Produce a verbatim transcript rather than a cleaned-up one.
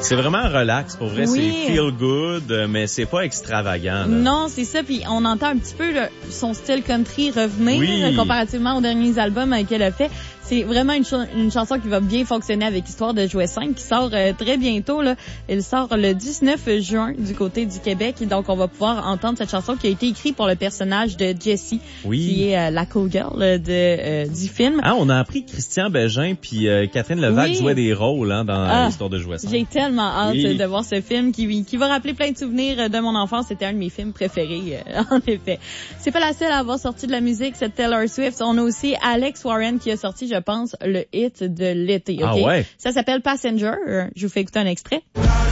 C'est vraiment relax, pour vrai. Oui. C'est feel good, mais c'est pas extravagant. Là. Non, c'est ça. Puis on entend un petit peu là, son style country revenir Oui. là, comparativement aux derniers albums euh, qu'elle a fait. C'est vraiment une, ch- une chanson qui va bien fonctionner avec Histoire de jouer cinq qui sort euh, très bientôt. Là. Elle sort le dix-neuf juin du côté du Québec. Donc, on va pouvoir entendre cette chanson qui a été écrite pour le personnage de Jessie, oui. qui est euh, la call-girl de, euh, du film. Ah, on a appris que Christian Bégin puis euh, Catherine Levac oui. jouaient des rôles hein, dans ah, Histoire de jouer cinq. J'ai tellement hâte oui. de voir ce film qui, qui va rappeler plein de souvenirs de mon enfance. C'était un de mes films préférés, euh, en effet. C'est pas la seule à avoir sorti de la musique, c'est Taylor Swift. On a aussi Alex Warren qui a sorti, je pense, le hit de l'été. Okay? Ah ouais? Ça s'appelle Passenger. Je vous fais écouter un extrait.